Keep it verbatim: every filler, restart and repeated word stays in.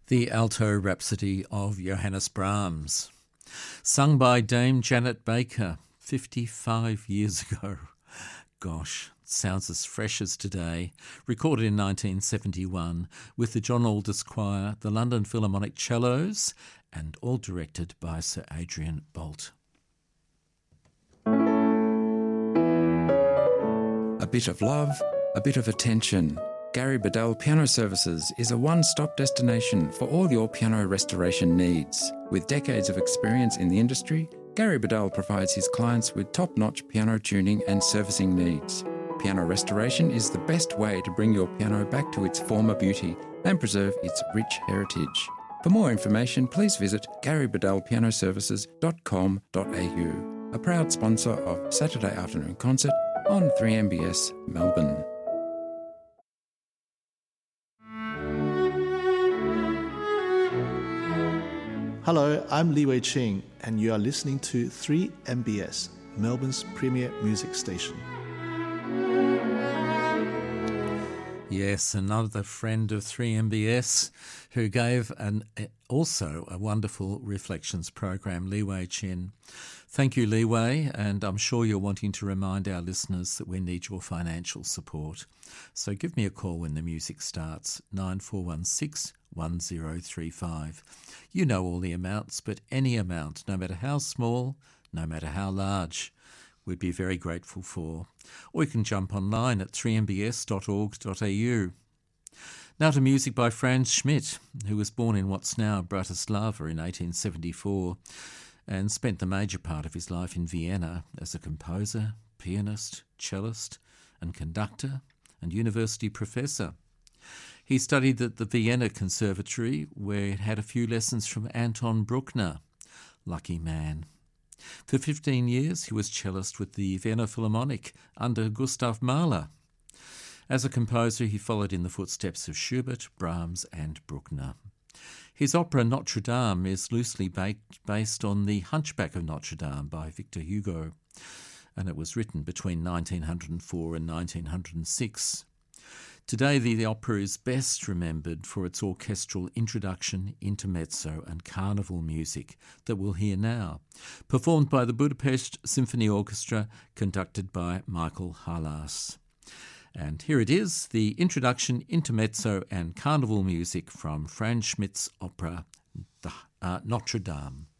The Alto Rhapsody of Johannes Brahms, sung by Dame Janet Baker fifty-five years ago. Gosh, sounds as fresh as today. Recorded in nineteen seventy-one with the John Aldous Choir, the London Philharmonic Cellos, and all directed by Sir Adrian Boult. A bit of love, a bit of attention. Gary Bedell Piano Services is a one-stop destination for all your piano restoration needs. With decades of experience in the industry, Gary Bedell provides his clients with top-notch piano tuning and servicing needs. Piano restoration is the best way to bring your piano back to its former beauty and preserve its rich heritage. For more information, please visit gary bedell piano services dot com dot a u, a proud sponsor of Saturday Afternoon Concert on three M B S Melbourne. Hello, I'm Li Wei Ching, and you are listening to three M B S, Melbourne's premier music station. Yes, another friend of three M B S who gave an also a wonderful Reflections program, Li Wei Chin. Thank you, Li Wei, and I'm sure you're wanting to remind our listeners that we need your financial support. So give me a call when the music starts, nine four one six, one zero three five. You know all the amounts, but any amount, no matter how small, no matter how large, we'd be very grateful for. Or you can jump online at three m b s dot org dot a u. Now to music by Franz Schmidt, who was born in what's now Bratislava in eighteen seventy-four and spent the major part of his life in Vienna as a composer, pianist, cellist and conductor and university professor. He studied at the Vienna Conservatory, where he had a few lessons from Anton Bruckner. Lucky man. For fifteen years, he was cellist with the Vienna Philharmonic under Gustav Mahler. As a composer, he followed in the footsteps of Schubert, Brahms and Bruckner. His opera Notre Dame is loosely baked, based on The Hunchback of Notre Dame by Victor Hugo, and it was written between nineteen oh four and nineteen oh six. Today, the, the opera is best remembered for its orchestral introduction, intermezzo and carnival music that we'll hear now, performed by the Budapest Symphony Orchestra, conducted by Michael Halas. And here it is, the introduction, intermezzo and carnival music from Franz Schmidt's opera uh, Notre Dame.